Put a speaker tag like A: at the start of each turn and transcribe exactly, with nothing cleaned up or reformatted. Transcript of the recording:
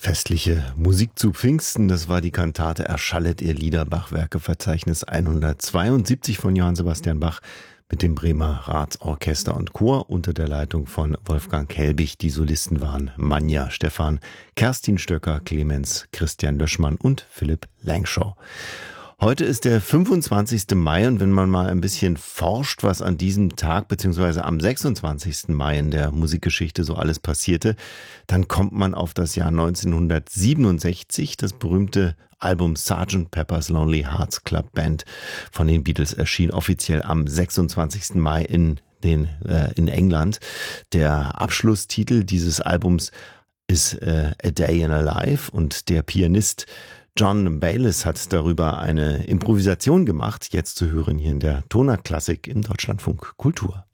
A: Festliche Musik zu Pfingsten, das war die Kantate Erschallet ihr Lieder, Bachwerkeverzeichnis hundertzweiundsiebzig von Johann Sebastian Bach mit dem Bremer Ratsorchester und Chor unter der Leitung von Wolfgang Helbig. Die Solisten waren Manja Stephan, Kerstin Stöcker, Clemens Christian Löschmann und Philipp Langshaw. Heute ist der fünfundzwanzigste Mai und wenn man mal ein bisschen forscht, was an diesem Tag beziehungsweise am sechsundzwanzigsten Mai in der Musikgeschichte so alles passierte, dann kommt man auf das Jahr neunzehnhundertsiebenundsechzig. Das berühmte Album Sergeant Pepper's Lonely Hearts Club Band von den Beatles erschien offiziell am sechsundzwanzigsten Mai in, den, äh, in England. Der Abschlusstitel dieses Albums ist äh, A Day in a Life und der Pianist John Bayliss hat darüber eine Improvisation gemacht, jetzt zu hören hier in der Tonart Klassik im Deutschlandfunk Kultur.